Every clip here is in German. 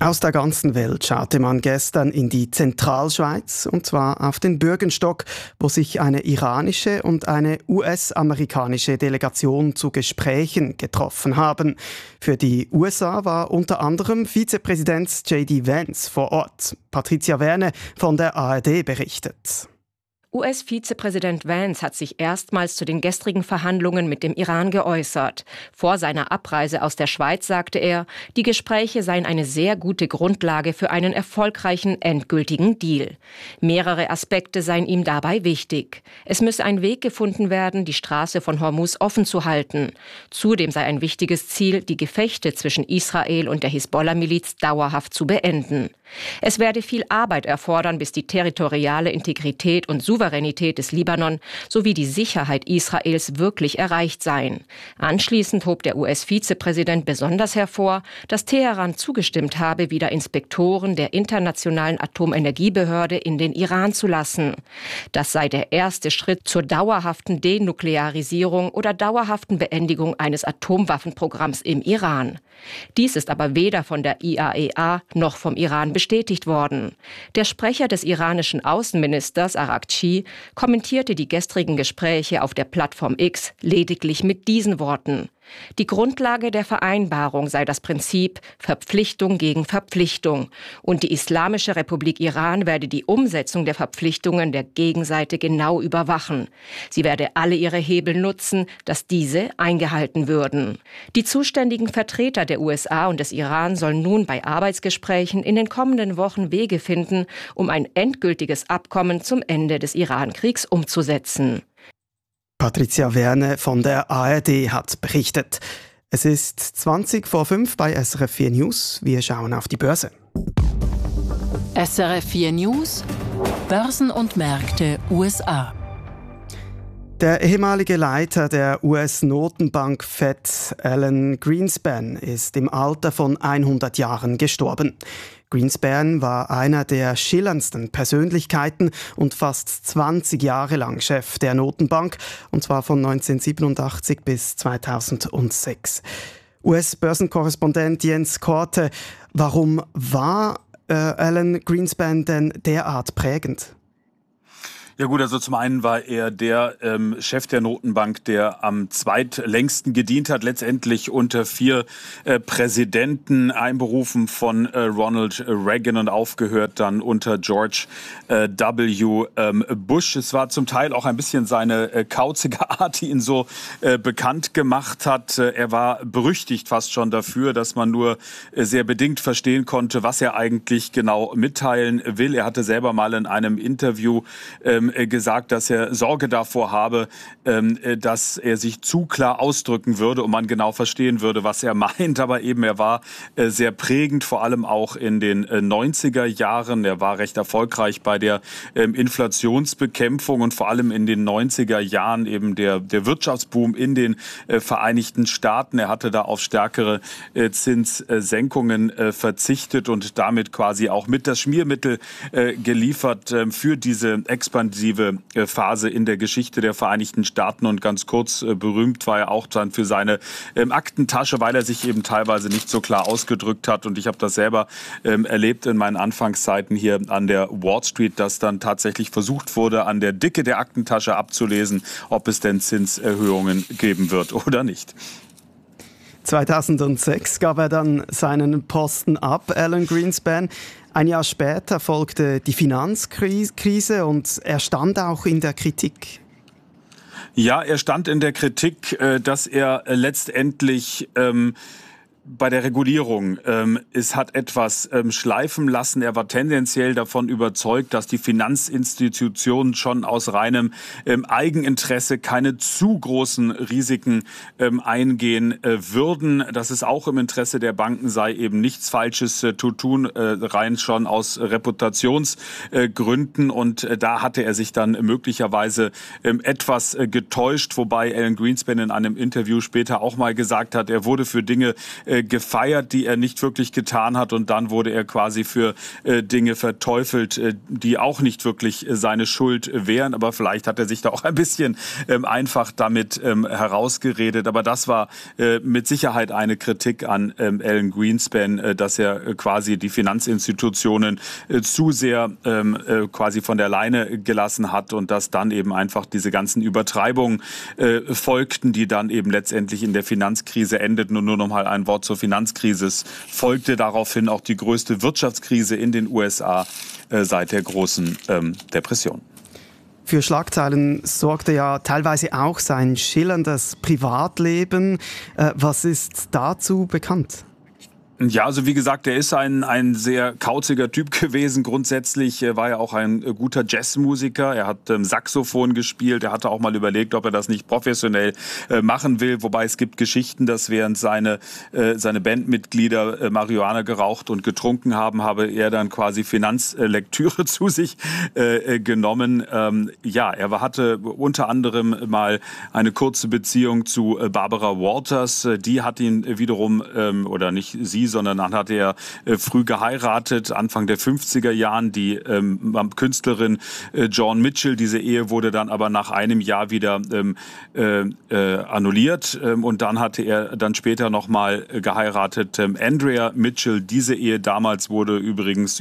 Aus der ganzen Welt schaute man gestern in die Zentralschweiz, und zwar auf den Bürgenstock, wo sich eine iranische und eine US-amerikanische Delegation zu Gesprächen getroffen haben. Für die USA war unter anderem Vizepräsident J.D. Vance vor Ort. Patricia Werne von der ARD berichtet. US-Vizepräsident Vance hat sich erstmals zu den gestrigen Verhandlungen mit dem Iran geäußert. Vor seiner Abreise aus der Schweiz sagte er, die Gespräche seien eine sehr gute Grundlage für einen erfolgreichen, endgültigen Deal. Mehrere Aspekte seien ihm dabei wichtig. Es müsse ein Weg gefunden werden, die Straße von Hormuz offen zu halten. Zudem sei ein wichtiges Ziel, die Gefechte zwischen Israel und der Hisbollah-Miliz dauerhaft zu beenden. Es werde viel Arbeit erfordern, bis die territoriale Integrität und Souveränität des Libanon sowie die Sicherheit Israels wirklich erreicht seien. Anschließend hob der US-Vizepräsident besonders hervor, dass Teheran zugestimmt habe, wieder Inspektoren der Internationalen Atomenergiebehörde in den Iran zu lassen. Das sei der erste Schritt zur dauerhaften Denuklearisierung oder dauerhaften Beendigung eines Atomwaffenprogramms im Iran. Dies ist aber weder von der IAEA noch vom Iran bestätigt worden. Der Sprecher des iranischen Außenministers Araghchi kommentierte die gestrigen Gespräche auf der Plattform X lediglich mit diesen Worten: Die Grundlage der Vereinbarung sei das Prinzip Verpflichtung gegen Verpflichtung und die Islamische Republik Iran werde die Umsetzung der Verpflichtungen der Gegenseite genau überwachen. Sie werde alle ihre Hebel nutzen, dass diese eingehalten würden. Die zuständigen Vertreter der USA und des Iran sollen nun bei Arbeitsgesprächen in den kommenden Wochen Wege finden, um ein endgültiges Abkommen zum Ende des Iran-Kriegs umzusetzen. Patricia Werne von der ARD hat berichtet. Es ist 20 vor 5 bei SRF 4 News. Wir schauen auf die Börse. SRF 4 News, Börsen und Märkte USA. Der ehemalige Leiter der US-Notenbank Fed, Alan Greenspan, ist im Alter von 100 Jahren gestorben. Greenspan war einer der schillerndsten Persönlichkeiten und fast 20 Jahre lang Chef der Notenbank, und zwar von 1987 bis 2006. US-Börsenkorrespondent Jens Korte, warum war Alan Greenspan denn derart prägend? Ja gut, also zum einen war er der Chef der Notenbank, der am zweitlängsten gedient hat, letztendlich unter 4 Präsidenten, einberufen von Ronald Reagan und aufgehört dann unter George W. Bush. Es war zum Teil auch ein bisschen seine kauzige Art, die ihn so bekannt gemacht hat. Er war berüchtigt fast schon dafür, dass man nur sehr bedingt verstehen konnte, was er eigentlich genau mitteilen will. Er hatte selber mal in einem Interview gesagt, dass er Sorge davor habe, dass er sich zu klar ausdrücken würde und man genau verstehen würde, was er meint. Aber eben, er war sehr prägend, vor allem auch in den 90er Jahren. Er war recht erfolgreich bei der Inflationsbekämpfung und vor allem in den 90er Jahren eben der Wirtschaftsboom in den Vereinigten Staaten. Er hatte da auf stärkere Zinssenkungen verzichtet und damit quasi auch mit das Schmiermittel geliefert für diese expansive Phase in der Geschichte der Vereinigten Staaten. Und ganz kurz berühmt war er auch dann für seine Aktentasche, weil er sich eben teilweise nicht so klar ausgedrückt hat. Und ich habe das selber erlebt in meinen Anfangszeiten hier an der Wall Street, dass dann tatsächlich versucht wurde, an der Dicke der Aktentasche abzulesen, ob es denn Zinserhöhungen geben wird oder nicht. 2006 gab er dann seinen Posten ab, Alan Greenspan. Ein Jahr später folgte die Finanzkrise und er stand auch in der Kritik. Ja, er stand in der Kritik, dass er letztendlich bei der Regulierung, es hat etwas schleifen lassen. Er war tendenziell davon überzeugt, dass die Finanzinstitutionen schon aus reinem Eigeninteresse keine zu großen Risiken eingehen würden. Dass es auch im Interesse der Banken sei, eben nichts Falsches zu tun, rein schon aus Reputationsgründen. Und da hatte er sich dann möglicherweise etwas getäuscht, wobei Alan Greenspan in einem Interview später auch mal gesagt hat, er wurde für Dinge gefeiert, die er nicht wirklich getan hat, und dann wurde er quasi für Dinge verteufelt, die auch nicht wirklich seine Schuld wären, aber vielleicht hat er sich da auch ein bisschen einfach damit herausgeredet, aber das war mit Sicherheit eine Kritik an Alan Greenspan, dass er quasi die Finanzinstitutionen zu sehr quasi von der Leine gelassen hat und dass dann eben einfach diese ganzen Übertreibungen folgten, die dann eben letztendlich in der Finanzkrise endeten. Und nur noch mal ein Wort zur Finanzkrise. Es folgte daraufhin auch die größte Wirtschaftskrise in den USA seit der großen Depression. Für Schlagzeilen sorgte ja teilweise auch sein schillerndes Privatleben. Was ist dazu bekannt? Ja, also wie gesagt, er ist ein sehr kauziger Typ gewesen. Grundsätzlich war er auch ein guter Jazzmusiker. Er hat Saxophon gespielt. Er hatte auch mal überlegt, ob er das nicht professionell machen will. Wobei es gibt Geschichten, dass während seine Bandmitglieder Marihuana geraucht und getrunken haben, habe er dann quasi Finanzlektüre zu sich genommen. Er hatte unter anderem mal eine kurze Beziehung zu Barbara Walters. Die hat ihn wiederum, oder nicht sie, sondern dann hat er früh geheiratet, Anfang der 50er Jahren, die Künstlerin Joan Mitchell. Diese Ehe wurde dann aber nach einem Jahr wieder annulliert, und dann hatte er dann später nochmal geheiratet Andrea Mitchell. Diese Ehe damals wurde übrigens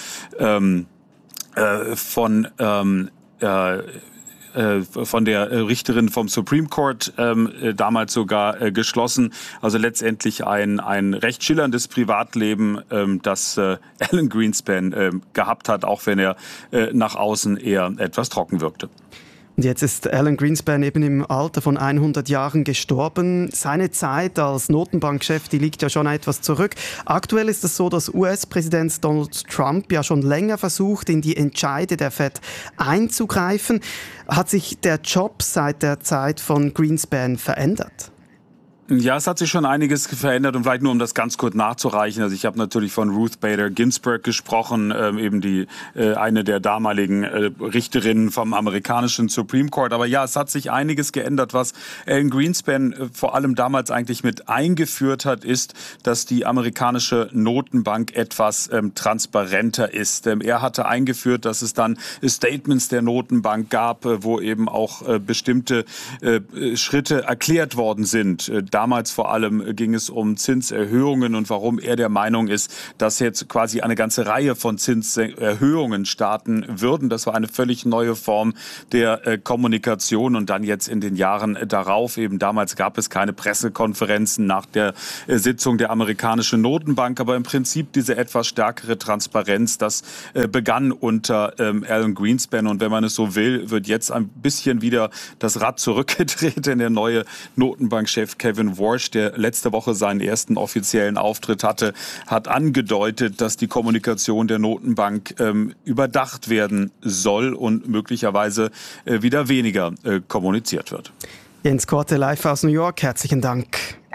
von der Richterin vom Supreme Court damals sogar geschlossen. Also letztendlich ein recht schillerndes Privatleben, das Alan Greenspan gehabt hat, auch wenn er nach außen eher etwas trocken wirkte. Und jetzt ist Alan Greenspan eben im Alter von 100 Jahren gestorben. Seine Zeit als Notenbankchef, die liegt ja schon etwas zurück. Aktuell ist es so, dass US-Präsident Donald Trump ja schon länger versucht, in die Entscheide der Fed einzugreifen. Hat sich der Job seit der Zeit von Greenspan verändert? Ja, es hat sich schon einiges verändert, und vielleicht nur, um das ganz kurz nachzureichen. Also ich habe natürlich von Ruth Bader Ginsburg gesprochen, eben eine der damaligen Richterinnen vom amerikanischen Supreme Court. Aber ja, es hat sich einiges geändert. Was Alan Greenspan vor allem damals eigentlich mit eingeführt hat, ist, dass die amerikanische Notenbank etwas transparenter ist. Er hatte eingeführt, dass es dann Statements der Notenbank gab, wo eben auch bestimmte Schritte erklärt worden sind. Damals vor allem ging es um Zinserhöhungen und warum er der Meinung ist, dass jetzt quasi eine ganze Reihe von Zinserhöhungen starten würden. Das war eine völlig neue Form der Kommunikation, und dann jetzt in den Jahren darauf, eben damals gab es keine Pressekonferenzen nach der Sitzung der amerikanischen Notenbank, aber im Prinzip diese etwas stärkere Transparenz, das begann unter Alan Greenspan, und wenn man es so will, wird jetzt ein bisschen wieder das Rad zurückgedreht, denn der neue Notenbankchef Kevin Warsh, der letzte Woche seinen ersten offiziellen Auftritt hatte, hat angedeutet, dass die Kommunikation der Notenbank überdacht werden soll und möglicherweise wieder weniger kommuniziert wird. Jens Korte live aus New York, herzlichen Dank.